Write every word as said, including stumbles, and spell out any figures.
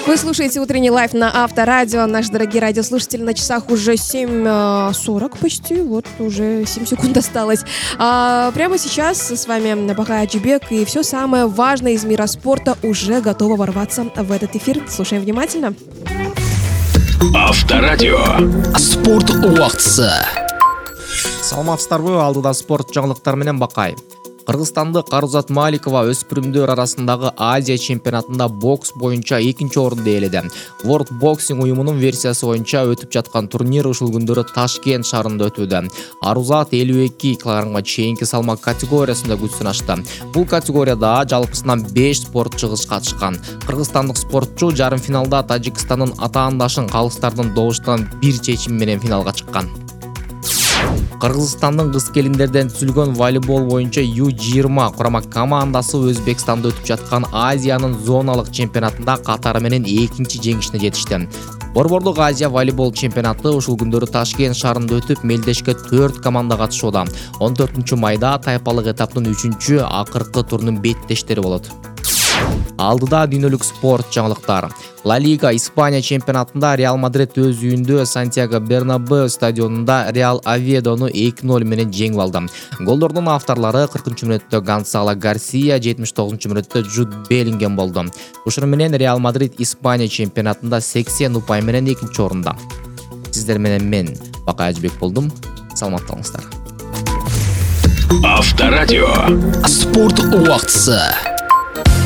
Вы слушаете утренний лайф на Авторадио. Наши дорогие радиослушатели, на часах уже семь сорок почти. Вот уже семь секунд осталось. А прямо сейчас с вами Бакай Аджибек. И все самое важное из мира спорта уже готово ворваться в этот эфир. Слушаем внимательно. Авторадио. Спорт убактысы. Саламатсыздарбы, алдыда спорт жаңылыктары менен Бакай. Кыргызстандык Карузат Маликова өспүрүмдөр арасындагы Азия чемпионатында бокс боюнча экинчи орунду ээледи. World Boxing уюмунун версиясы боюнча өтүп жаткан турнир ушул күндөрү Ташкент шаарында өтүүдө. Арузат элүү эки килограммга чейинки салмак категориясында күч сынашты. Бул категорияда жалпысынан беш спортчу кыз катышкан. Кыргызстандык спортчу жарым финалда Тажикстандын атаандашын калыстардын добуштан бир чечим менен финалга чыккан. Кыргызстандын кыз келиндерден түзүлгөн волейбол боюнча ю жыйырма курама командасы Өзбекстанда өтүп жаткан Азиянын зоналык чемпионатында катары менен экинчи жеңишине жетишти. Борбордук Азия волейбол чемпионаты ушул күндөрү Ташкент шаарында өтүп, мелдешке төрт команда катышууда. он төртүнчү майда тайпалык этаптын үчүнчү акыркы турунун беттештери болот. Алдыда дүйнөлүк спорт жаңылыктары. Ла Лига Испания чемпионатында Реал Мадрид өз үйүндө Сантьяго Бернабеу стадионунда Реал Овьедону эки ноль менен жеңип алды. Голдордун авторлору кыркынчы мүнөттө Гонсало Гарсия, жетимиш тогузунчу мүнөттө Джуд Беллингем болду. Ушуну менен Реал Мадрид Испания чемпионатында сексен упай менен экинчи орунда. Сиздер менен мен Бакай Аджибек болдум. Саламатталыңыздар. Авторадио. Спорт убактысы.